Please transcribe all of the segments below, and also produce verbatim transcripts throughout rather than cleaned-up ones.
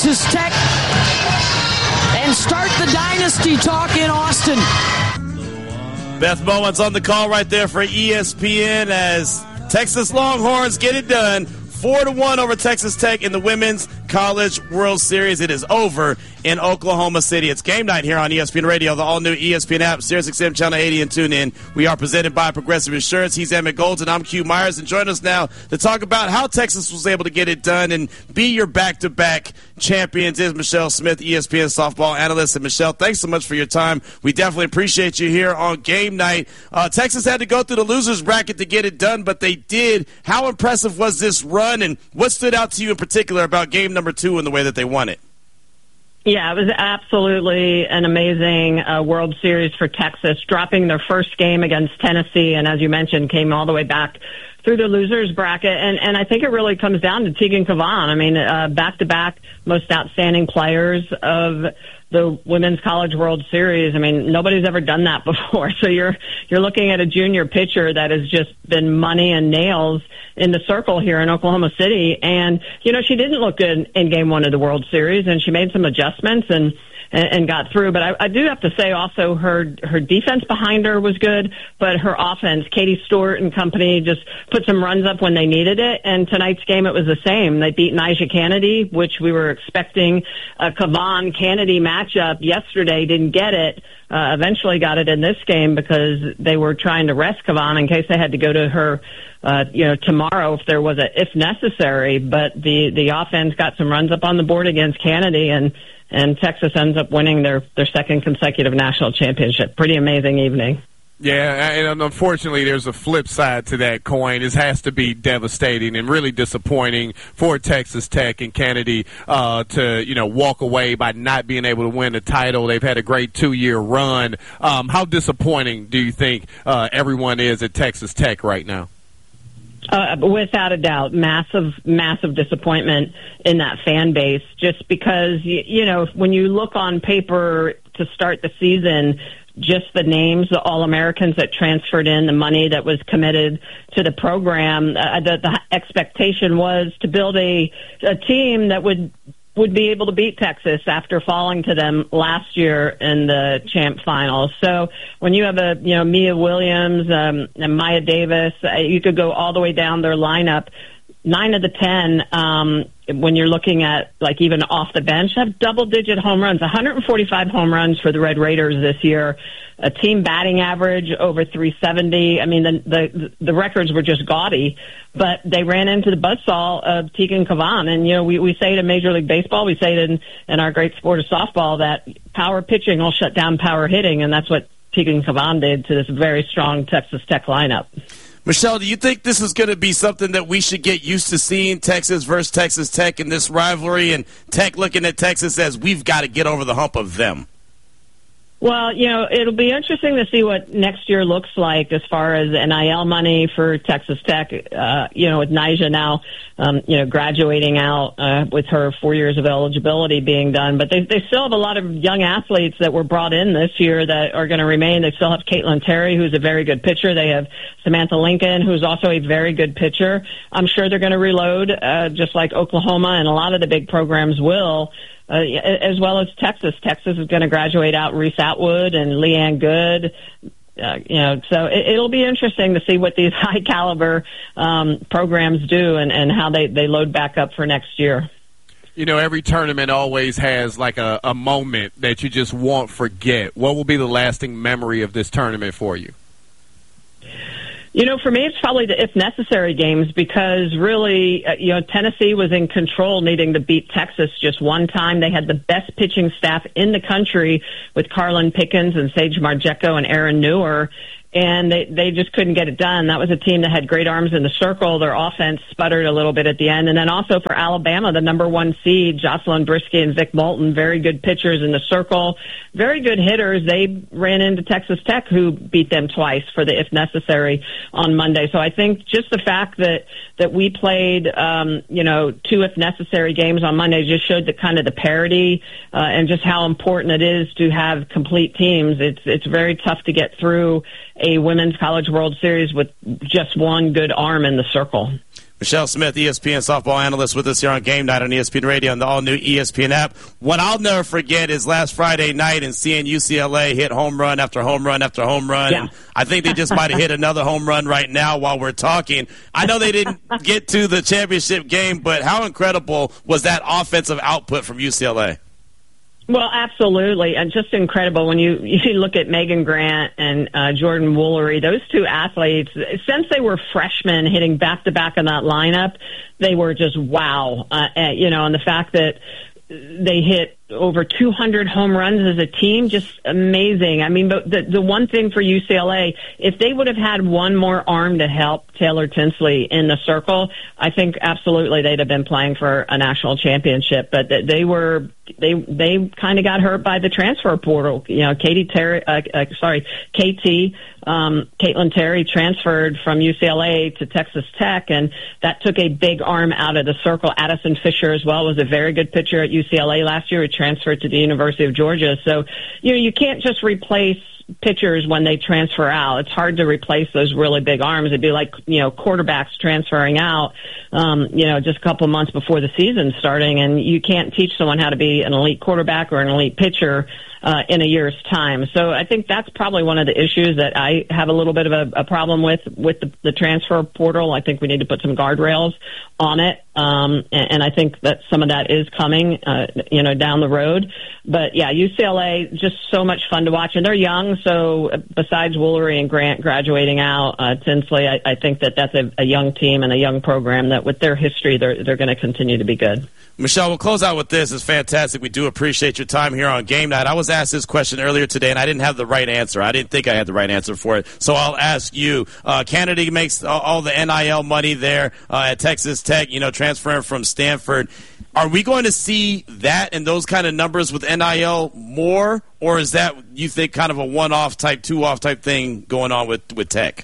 Texas Tech and start the dynasty talk in Austin. Beth Mowins on the call right there for E S P N as Texas Longhorns get it done. Four to one over Texas Tech in the Women's College World Series. It is over in Oklahoma City. It's game night here on E S P N Radio, the all-new E S P N app, Sirius X M Channel eighty, and tune in. We are presented by Progressive Insurance. He's Emmett Golden. I'm Q Myers, and join us now to talk about how Texas was able to get it done and be your back-to-back champions is Michelle Smith, E S P N softball analyst. And Michelle, thanks so much for your time. We definitely appreciate you here on game night. Uh, Texas had to go through the losers bracket to get it done, but they did. How impressive was this run, and what stood out to you in particular about game number two and the way that they won it? Yeah, it was absolutely an amazing uh, World Series for Texas, dropping their first game against Tennessee, and as you mentioned, came all the way back through the losers bracket. And, and I think it really comes down to Tegan Cavan. I mean, uh, back-to-back most outstanding players of the Women's College World Series. I mean, nobody's ever done that before. So you're you're looking at a junior pitcher that has just been money and nails in the circle here in Oklahoma City. And, you know, she didn't look good in game one of the World Series, and she made some adjustments and and, and got through. But I, I do have to say also her her defense behind her was good, but her offense, Katie Stewart and company, just put some runs up when they needed it. And tonight's game, it was the same. They beat Nyjah Kennedy, which we were expecting a Cavan-Kennedy matchup yesterday, didn't get it. Uh, eventually got it in this game because they were trying to rest Cavan in case they had to go to her, uh, you know, tomorrow if there was a, if necessary. But the, the offense got some runs up on the board against Kennedy, and, and Texas ends up winning their, their second consecutive national championship. Pretty amazing evening. Yeah, and unfortunately, there's a flip side to that coin. It has to be devastating and really disappointing for Texas Tech and Kennedy uh, to, you know, walk away by not being able to win the title. They've had a great two-year run. Um, how disappointing do you think uh, everyone is at Texas Tech right now? Uh, without a doubt, massive, massive disappointment in that fan base, just because, you, you know, when you look on paper to start the season, just the names, the All-Americans that transferred in, the money that was committed to the program, uh, the, the expectation was to build a, a team that would would be able to beat Texas after falling to them last year in the champ finals. So when you have a, you know, Mia Williams um, and Maya Davis, uh, you could go all the way down their lineup. Nine of the ten, um, when you're looking at, like, even off the bench, have double-digit home runs, one hundred forty-five home runs for the Red Raiders this year, a team batting average over three seventy. I mean, the the, the records were just gaudy, but they ran into the buzzsaw of Tegan Cavan. And, you know, we, we say it in Major League Baseball, we say it in, in our great sport of softball, that power pitching will shut down power hitting, and that's what Tegan Cavan did to this very strong Texas Tech lineup. Michelle, do you think this is going to be something that we should get used to seeing, Texas versus Texas Tech in this rivalry, and Tech looking at Texas as we've got to get over the hump of them? Well, you know, it'll be interesting to see what next year looks like as far as N I L money for Texas Tech. Uh, you know, with Nyjah now, um, you know, graduating out uh, with her four years of eligibility being done. But they they still have a lot of young athletes that were brought in this year that are going to remain. They still have Caitlin Terry, who's a very good pitcher. They have Samantha Lincoln, who's also a very good pitcher. I'm sure they're going to reload, uh, just like Oklahoma and a lot of the big programs will. Uh, as well as Texas. Texas is going to graduate out Reese Atwood and Leanne Good. Uh, you know, so it, it'll be interesting to see what these high caliber um, programs do and, and how they, they load back up for next year. You know, every tournament always has like a, a moment that you just won't forget. What will be the lasting memory of this tournament for you? You know, for me, it's probably the if necessary games because really, uh, you know, Tennessee was in control needing to beat Texas just one time. They had the best pitching staff in the country with Carlin Pickens and Sage Margecko and Aaron Newer. And they, they just couldn't get it done. That was a team that had great arms in the circle. Their offense sputtered a little bit at the end. And then also for Alabama, the number one seed, Jocelyn Brisky and Vic Moulton, very good pitchers in the circle, very good hitters. They ran into Texas Tech, who beat them twice for the if necessary on Monday. So I think just the fact that, that we played, um, you know, two if necessary games on Monday just showed the kind of the parity uh, and just how important it is to have complete teams. It's, it's very tough to get through a Women's College World Series with just one good arm in the circle. Michelle Smith, E S P N softball analyst, with us here on Game Night on E S P N Radio and the all-new E S P N app. What I'll never forget is last Friday night and seeing U C L A hit home run after home run after home run. Yeah. And I think they just might have hit another home run right now while we're talking. I know they didn't get to the championship game, but how incredible was that offensive output from U C L A? Well, absolutely, and just incredible when you, you look at Megan Grant and uh, Jordan Woolery. Those two athletes, since they were freshmen hitting back-to-back in that lineup, they were just wow. Uh, uh, you know, and the fact that they hit over two hundred home runs as a team, just amazing. I mean, but the, the one thing for U C L A, if they would have had one more arm to help Taylor Tinsley in the circle, I think absolutely they'd have been playing for a national championship. But they were, they they kind of got hurt by the transfer portal. You know, Katie Terry, uh, uh, sorry, K T, um, Caitlin Terry transferred from U C L A to Texas Tech, and that took a big arm out of the circle. Addison Fisher as well was a very good pitcher at U C L A last year. Transferred to the University of Georgia. So, you know, you can't just replace pitchers when they transfer out. It's hard to replace those really big arms. It'd be like, you know, quarterbacks transferring out, um, you know, just a couple months before the season starting, and you can't teach someone how to be an elite quarterback or an elite pitcher uh, in a year's time. So I think that's probably one of the issues that I have a little bit of a, a problem with, with the, the transfer portal. I think we need to put some guardrails on it. Um, and, and I think that some of that is coming, uh, you know, down the road. But yeah, U C L A, just so much fun to watch, and they're young. So besides Woolery and Grant graduating out, uh, Tinsley, I, I think that that's a, a young team and a young program that with their history, they're, they're going to continue to be good. Michelle, we'll close out with this. It's fantastic. We do appreciate your time here on Game Night. I was asked this question earlier today, and I didn't have the right answer. I didn't think I had the right answer for it. So I'll ask you. Uh, Canada makes all the N I L money there uh, at Texas Tech, you know, transferring from Stanford. Are we going to see that and those kind of numbers with N I L more, or is that, you think, kind of a one-off type, two-off type thing going on with, with Tech?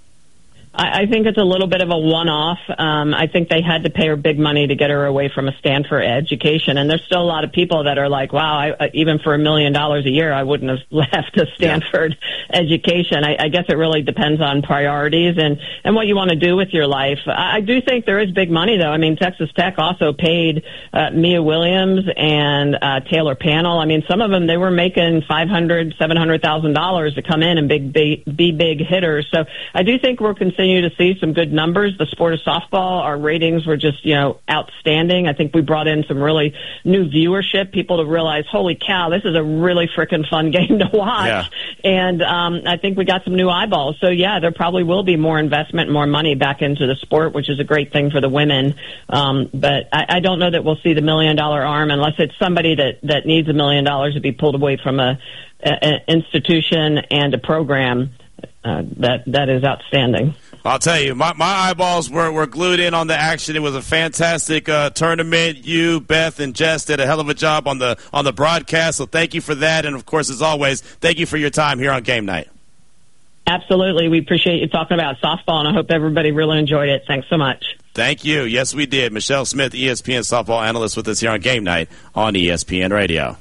I think it's a little bit of a one-off. Um, I think they had to pay her big money to get her away from a Stanford education. And there's still a lot of people that are like, wow, I, even for a million dollars a year, I wouldn't have left a Stanford yeah. education. I, I guess it really depends on priorities and, and what you want to do with your life. I, I do think there is big money, though. I mean, Texas Tech also paid uh, Mia Williams and uh, Taylor Pannell. I mean, some of them, they were making five hundred thousand dollars, seven hundred thousand dollars to come in and big, be, be big hitters. So I do think we're considering to see some good numbers. The sport of softball, our ratings were just, you know, outstanding. I think we brought in some really new viewership, people to realize, holy cow, this is a really freaking fun game to watch. Yeah. And um, I think we got some new eyeballs. So, yeah, there probably will be more investment, more money back into the sport, which is a great thing for the women. Um, but I, I don't know that we'll see the million-dollar arm unless it's somebody that, that needs a million dollars to be pulled away from a, a, an institution and a program. Uh, that that is outstanding. I'll tell you, my, my eyeballs were, were glued in on the action. It was a fantastic uh, tournament. You, Beth, and Jess did a hell of a job on the on the broadcast, so thank you for that. And, of course, as always, thank you for your time here on Game Night. Absolutely. We appreciate you talking about softball, and I hope everybody really enjoyed it. Thanks so much. Thank you. Yes, we did. Michelle Smith, E S P N softball analyst, with us here on Game Night on E S P N Radio.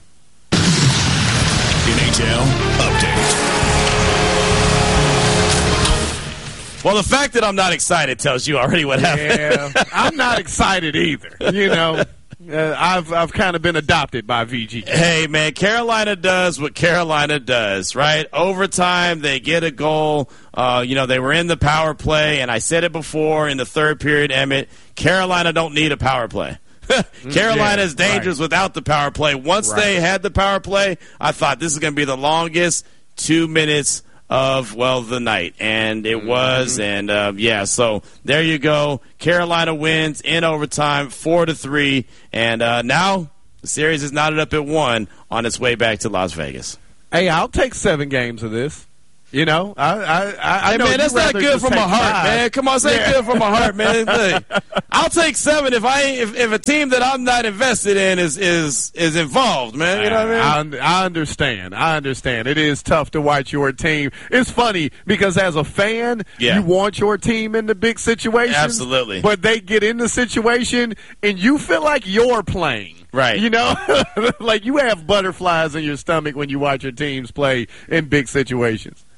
N H L Update. Well, the fact that I'm not excited tells you already what happened. Yeah, I'm not excited either. You know, uh, I've I've kind of been adopted by V G K. Hey, man, Carolina does what Carolina does, right? Overtime, they get a goal. Uh, you know, they were in the power play, and I said it before in the third period, Emmett, Carolina don't need a power play. Carolina is yeah, dangerous right. without the power play. Once right. they had the power play, I thought this is going to be the longest two minutes of, well, the night, and it mm-hmm. was, and uh, yeah, so there you go. Carolina wins in overtime, four to three, and uh, now the series is knotted up at one on its way back to Las Vegas. Hey, I'll take seven games of this. You know, I I, I hey, know man, that's not good from my heart, five. man. Come on, say yeah. good from my heart, man. Look, I'll take seven if I if, if a team that I'm not invested in is is is involved, man. You know what I mean? I, I understand. I understand. It is tough to watch your team. It's funny because as a fan, yeah. you want your team in the big situation. Absolutely. But they get in the situation and you feel like you're playing. Right. You know, like you have butterflies in your stomach when you watch your teams play in big situations.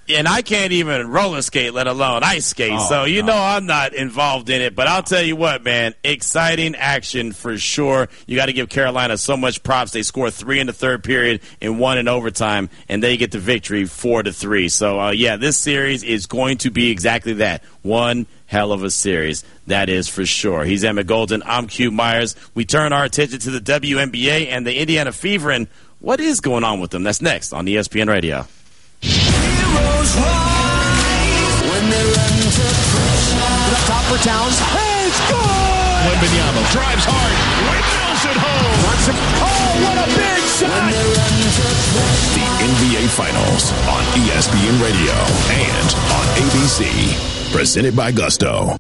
And I can't even roller skate, let alone ice skate. Oh, so, you no. know I'm not involved in it. But I'll tell you what, man, exciting action for sure. You got to give Carolina so much props. They scored three in the third period and one in overtime, and they get the victory four to three. So, uh, yeah, this series is going to be exactly that. One hell of a series. That is for sure. He's Emmett Golden. I'm Q Myers. We turn our attention to the W N B A and the Indiana Fever. And what is going on with them? That's next on E S P N Radio. Heroes rise when they run to pressure. Up top for Towns. Hey, score! Wembanyama drives hard. Windmills it home. Wants it. Oh, what a big shot! When they run to pressure. The N B A Finals on E S P N Radio and on A B C. Presented by Gusto.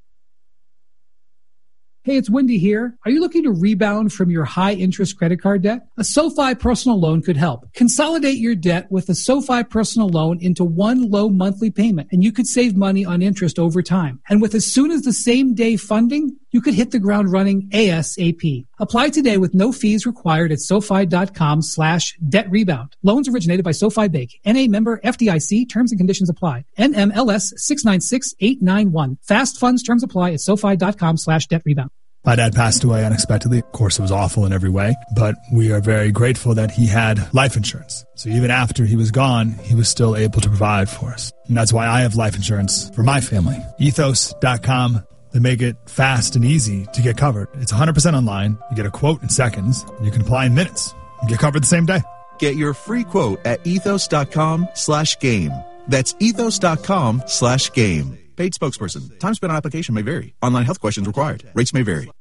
Hey, it's Wendy here. Are you looking to rebound from your high-interest credit card debt? A SoFi personal loan could help. Consolidate your debt with a SoFi personal loan into one low monthly payment, and you could save money on interest over time. And with as soon as the same day funding, you could hit the ground running ASAP. Apply today with no fees required at SoFi.com slash debt rebound. Loans originated by SoFi Bank. N A member F D I C. Terms and conditions apply. N M L S six nine six eight nine one. Fast funds terms apply at SoFi.com slash debt rebound. My dad passed away unexpectedly. Of course, it was awful in every way, but we are very grateful that he had life insurance. So even after he was gone, he was still able to provide for us. And that's why I have life insurance for my family. Ethos dot com. They make it fast and easy to get covered. It's one hundred percent online. You get a quote in seconds. And you can apply in minutes and get covered the same day. Get your free quote at ethos.com slash game. That's ethos.com slash game. Paid spokesperson. Time spent on application may vary. Online health questions required. Rates may vary.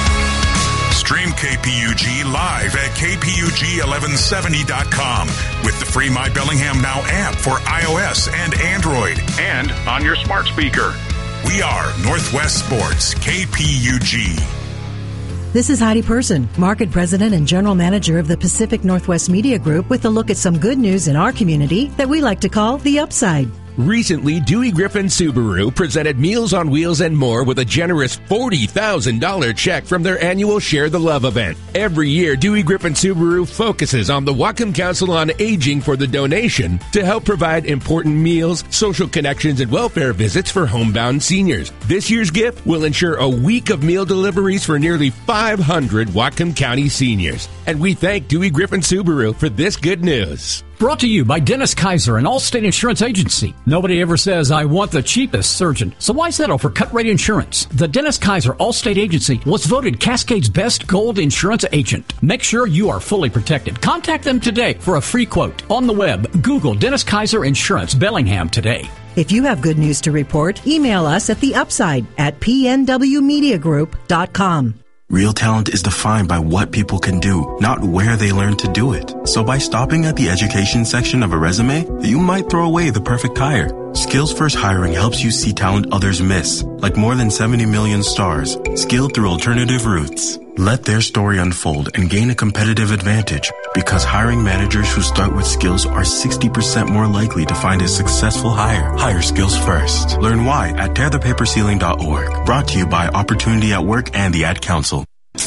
Stream K P U G live at K P U G eleven seventy dot com with the free My Bellingham Now app for iOS and Android and on your smart speaker. We are Northwest Sports, K P U G. This is Heidi Person, Market President and General Manager of the Pacific Northwest Media Group, with a look at some good news in our community that we like to call the upside. Recently, Dewey Griffin Subaru presented Meals on Wheels and more with a generous forty thousand dollars check from their annual Share the Love event. Every year, Dewey Griffin Subaru focuses on the Whatcom Council on Aging for the donation to help provide important meals, social connections, and welfare visits for homebound seniors. This year's gift will ensure a week of meal deliveries for nearly five hundred Whatcom County seniors. And we thank Dewey Griffin Subaru for this good news. Brought to you by Dennis Kaiser, an Allstate Insurance Agency. Nobody ever says, I want the cheapest surgeon. So why settle for cut rate insurance? The Dennis Kaiser Allstate Agency was voted Cascade's best gold insurance agent. Make sure you are fully protected. Contact them today for a free quote. On the web, Google Dennis Kaiser Insurance Bellingham today. If you have good news to report, email us at the upside at p n w media group dot com. Real talent is defined by what people can do, not where they learn to do it. So by stopping at the education section of a resume, you might throw away the perfect hire. Skills First Hiring helps you see talent others miss, like more than seventy million stars, skilled through alternative routes. Let their story unfold and gain a competitive advantage, because hiring managers who start with skills are sixty percent more likely to find a successful hire. Hire skills first. Learn why at tear the paper ceiling dot org. Brought to you by Opportunity at Work and the Ad Council.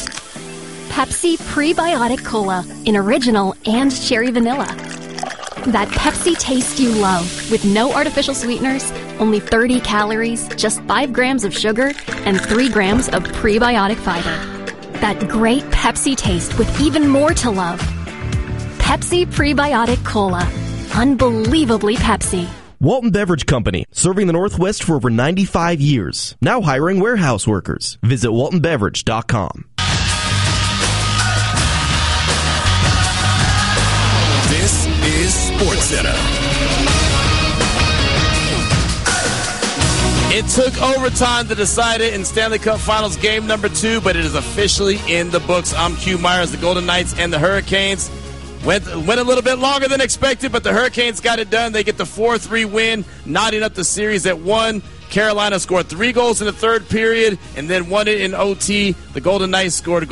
Pepsi Prebiotic Cola in original and cherry vanilla. That Pepsi taste you love, with no artificial sweeteners, only thirty calories, just five grams of sugar, and three grams of prebiotic fiber. That great Pepsi taste with even more to love. Pepsi Prebiotic Cola. Unbelievably Pepsi. Walton Beverage Company, serving the Northwest for over ninety-five years. Now hiring warehouse workers. Visit walton beverage dot com. This is SportsCenter. It took overtime to decide it in Stanley Cup Finals game number two, but it is officially in the books. I'm Q Myers. The Golden Knights and the Hurricanes went went a little bit longer than expected, but the Hurricanes got it done. They get the four three win, knotting up the series at one. Carolina scored three goals in the third period and then won it in O T. The Golden Knights scored a goal.